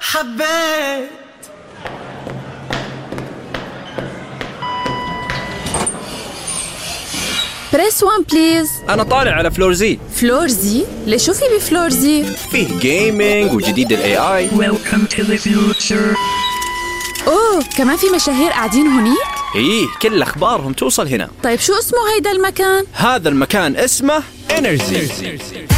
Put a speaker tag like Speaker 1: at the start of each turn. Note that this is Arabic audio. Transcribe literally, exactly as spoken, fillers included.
Speaker 1: حبيت.
Speaker 2: بريس وان بليز.
Speaker 3: أنا طالع على فلور زي.
Speaker 2: فلور زي؟ ليش شو في بفلور زي؟
Speaker 3: فيه جيمينج وجديد ال إيه آي.
Speaker 4: Welcome to the future.
Speaker 2: أوه كمان في مشاهير قاعدين هونيك؟
Speaker 3: إيه كل أخبارهم توصل هنا.
Speaker 2: طيب شو اسمه هيدا المكان؟
Speaker 3: هذا المكان اسمه إنرجي.